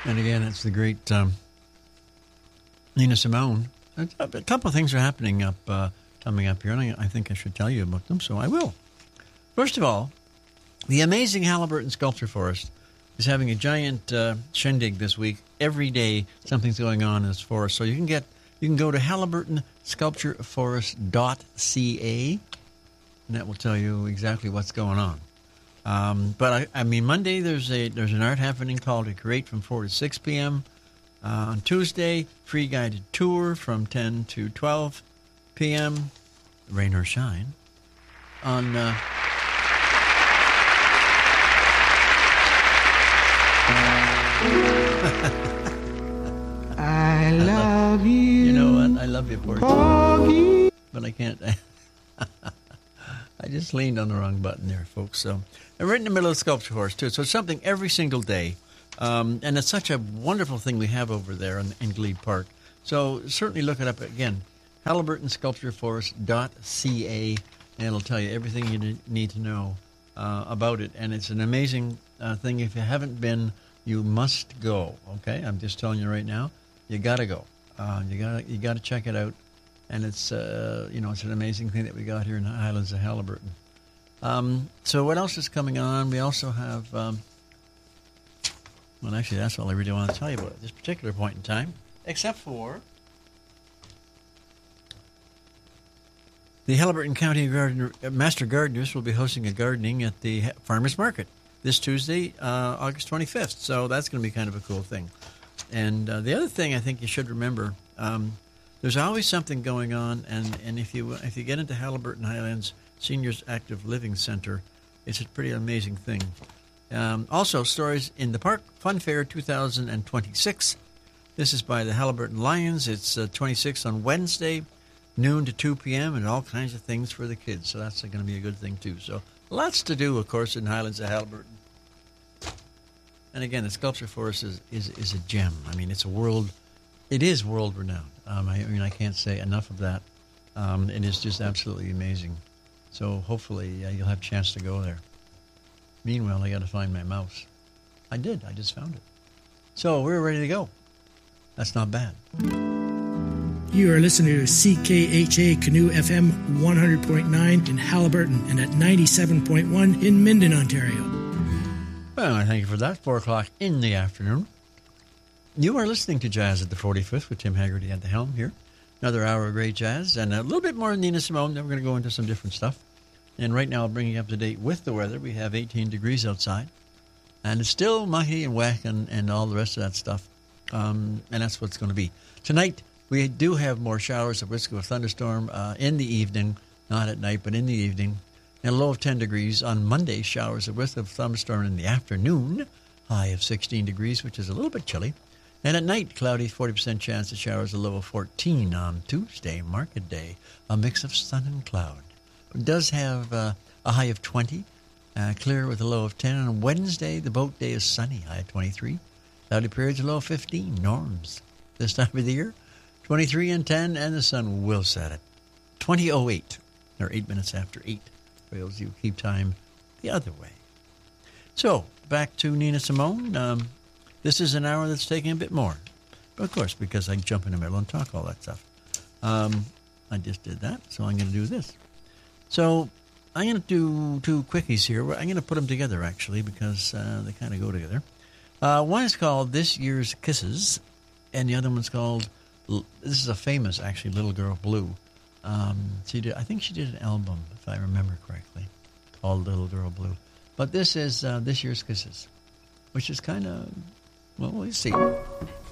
And again, it's the great Nina Simone. A couple of things are happening coming up here, and I think I should tell you about them, so I will. First of all, the amazing Haliburton Sculpture Forest is having a giant shindig this week. Every day, something's going on in this forest. So you can go to HaliburtonSculptureForest.ca, and that will tell you exactly what's going on. But I mean, Monday there's an art happening called Create from 4 to 6 p.m. On Tuesday, free guided tour from 10 to 12 p.m. Rain or shine. On I love you. You know what? I love you, Porgy. But I can't. I just leaned on the wrong button there, folks. So I'm right in the middle of the Sculpture Forest, too. So it's something every single day. And it's such a wonderful thing we have over there in Glebe Park. So certainly look it up again. HaliburtonSculptureForest.ca, and it'll tell you everything you need to know about it. And it's an amazing thing. If you haven't been, you must go. Okay, I'm just telling you right now, you got to go. You got to check it out. And it's it's an amazing thing that we got here in the Highlands of Haliburton. So what else is coming on? We also have. Well, actually, that's all I really want to tell you about at this particular point in time, except for the Haliburton County Master Gardeners will be hosting a gardening at the Farmers Market this Tuesday, August 25th. So that's going to be kind of a cool thing. And the other thing I think you should remember, there's always something going on, and if you get into Haliburton Highlands Seniors Active Living Center, it's a pretty amazing thing. Also, Stories in the Park Fun Fair 2026. This is by the Haliburton Lions. It's 26 on Wednesday, noon to 2 p.m., and all kinds of things for the kids. So that's going to be a good thing, too. So lots to do, of course, in Highlands of Haliburton. And again, the Sculpture Forest is a gem. I mean, it is world-renowned. I can't say enough of that. It is just absolutely amazing. So hopefully you'll have a chance to go there. Meanwhile, I got to find my mouse. I did. I just found it. So we're ready to go. That's not bad. You are listening to CKHA Canoe FM 100.9 in Haliburton and at 97.1 in Minden, Ontario. Well, I thank you for that. 4 o'clock in the afternoon. You are listening to Jazz at the 45th with Tim Haggerty at the helm here. Another hour of great jazz and a little bit more Nina Simone. Then we're going to go into some different stuff. And right now, I'll bring you up to date with the weather. We have 18 degrees outside. And it's still muggy and wet and all the rest of that stuff. And that's what it's going to be. Tonight, we do have more showers, a risk of a thunderstorm in the evening. Not at night, but in the evening. And a low of 10 degrees. On Monday, showers, a risk of thunderstorm in the afternoon. High of 16 degrees, which is a little bit chilly. And at night, cloudy, 40% chance of showers, a low of 14 on Tuesday, market day. A mix of sun and cloud. It does have a high of 20, clear with a low of 10. On Wednesday, the boat day is sunny, high of 23. Cloudy periods, a low of 15. Norms this time of the year, 23 and 10, and the sun will set at 20:08, or 8 minutes after 8. For those of you who keep time the other way. So, back to Nina Simone. This is an hour that's taking a bit more. But of course, because I jump in the middle and talk all that stuff. I just did that, so I'm going to do this. So I'm going to do two quickies here. I'm going to put them together, actually, because they kind of go together. One is called This Year's Kisses, and the other one's called, this is a famous, actually, Little Girl Blue. I think she did an album, if I remember correctly, called Little Girl Blue. But this is This Year's Kisses, which is kind of, well, we'll see.